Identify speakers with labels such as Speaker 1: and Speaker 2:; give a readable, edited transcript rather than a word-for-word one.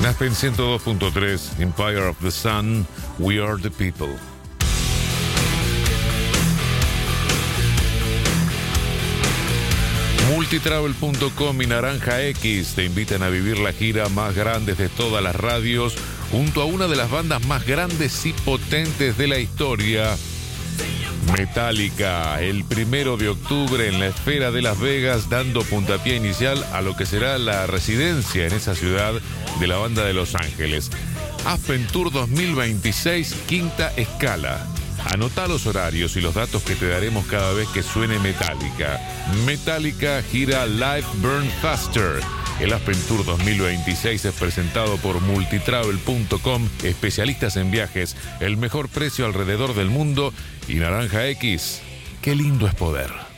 Speaker 1: En Aspen 102.3, Empire of the Sun, We Are the People. Multitravel.com y Naranja X te invitan a vivir la gira más grande de todas las radios junto a una de las bandas más grandes y potentes de la historia, Metallica, el 1 de octubre en la Esfera de Las Vegas, dando puntapié inicial a lo que será la residencia en esa ciudad de la banda de Los Ángeles. Aspen Tour 2026, quinta escala. Anotá los horarios y los datos que te daremos cada vez que suene Metallica. Metallica gira Live Burn Faster. El Aspen Tour 2026 es presentado por Multitravel.com, especialistas en viajes, el mejor precio alrededor del mundo, y Naranja X. Qué lindo es poder.